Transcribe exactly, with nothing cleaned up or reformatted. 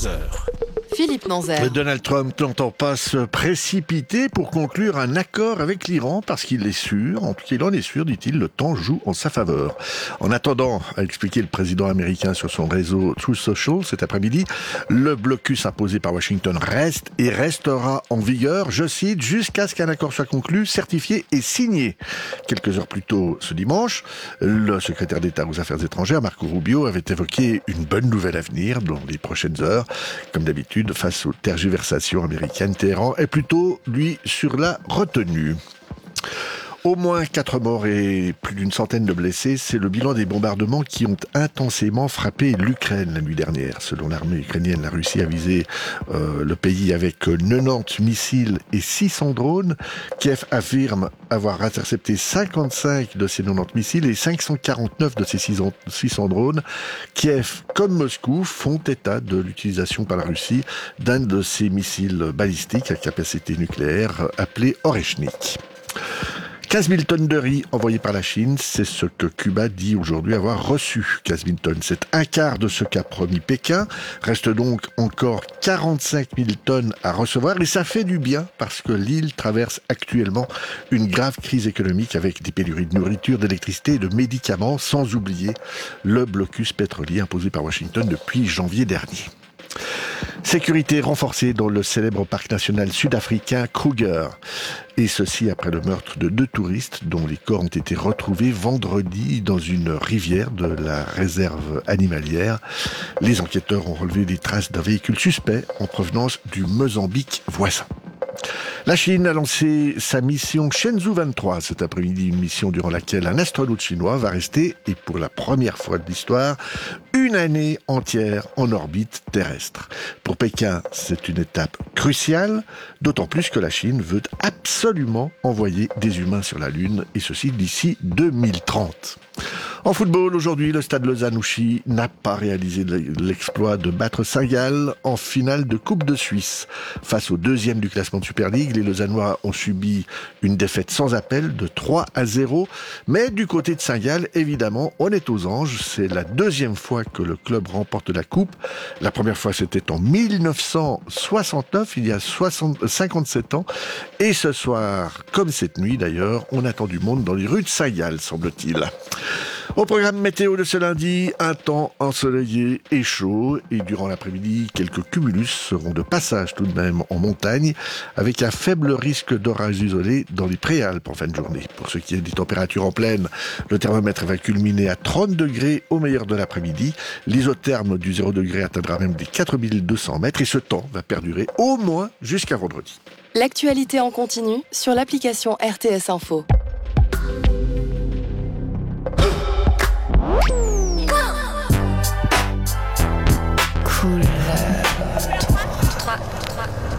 quinze heures. Philippe Manzer. Donald Trump n'entend pas se précipiter pour conclure un accord avec l'Iran parce qu'il est sûr, en tout cas il en est sûr, dit-il, le temps joue en sa faveur. En attendant, a expliqué le président américain sur son réseau Truth Social cet après-midi, le blocus imposé par Washington reste et restera en vigueur, je cite, jusqu'à ce qu'un accord soit conclu, certifié et signé. Quelques heures plus tôt ce dimanche, le secrétaire d'État aux Affaires étrangères, Marco Rubio, avait évoqué une bonne nouvelle à venir dans les prochaines heures. Comme d'habitude, face aux tergiversations américaines, Téhéran est plutôt, lui, sur la retenue. Au moins quatre morts et plus d'une centaine de blessés, c'est le bilan des bombardements qui ont intensément frappé l'Ukraine la nuit dernière. Selon l'armée ukrainienne, la Russie a visé euh, le pays avec quatre-vingt-dix missiles et six cents drones. Kiev affirme avoir intercepté cinquante-cinq de ces quatre-vingt-dix missiles et cinq cent quarante-neuf de ces six cents drones. Kiev, comme Moscou, font état de l'utilisation par la Russie d'un de ces missiles balistiques à capacité nucléaire appelé Oreshnik. quinze mille tonnes de riz envoyées par la Chine, c'est ce que Cuba dit aujourd'hui avoir reçu. quinze mille tonnes, c'est un quart de ce qu'a promis Pékin. Reste donc encore quarante-cinq mille tonnes à recevoir et ça fait du bien parce que l'île traverse actuellement une grave crise économique avec des pénuries de nourriture, d'électricité et de médicaments, sans oublier le blocus pétrolier imposé par Washington depuis janvier dernier. Sécurité renforcée dans le célèbre parc national sud-africain Kruger. Et ceci après le meurtre de deux touristes dont les corps ont été retrouvés vendredi dans une rivière de la réserve animalière. Les enquêteurs ont relevé des traces d'un véhicule suspect en provenance du Mozambique voisin. La Chine a lancé sa mission Shenzhou vingt-trois cet après-midi, une mission durant laquelle un astronaute chinois va rester, et pour la première fois de l'histoire, une année entière en orbite terrestre. Pour Pékin, c'est une étape cruciale, d'autant plus que la Chine veut absolument envoyer des humains sur la Lune, et ceci d'ici deux mille trente. En football, aujourd'hui, le stade Lausanne-Ouchy n'a pas réalisé l'exploit de battre Saint-Gall en finale de Coupe de Suisse. Face au deuxième du classement de Super League, les Lausannois ont subi une défaite sans appel de trois à zéro. Mais du côté de Saint-Gall, évidemment, on est aux anges. C'est la deuxième fois que le club remporte la Coupe. La première fois, c'était en mille neuf cent soixante-neuf, il y a soixante, cinquante-sept ans. Et ce soir, comme cette nuit d'ailleurs, on attend du monde dans les rues de Saint-Gall, semble-t-il. Au programme météo de ce lundi, un temps ensoleillé et chaud. Et durant l'après-midi, quelques cumulus seront de passage tout de même en montagne, avec un faible risque d'orage isolé dans les préalpes en fin de journée. Pour ce qui est des températures en plaine, le thermomètre va culminer à trente degrés au meilleur de l'après-midi. L'isotherme du zéro degré atteindra même des quatre mille deux cents mètres et ce temps va perdurer au moins jusqu'à vendredi. L'actualité en continu sur l'application R T S Info.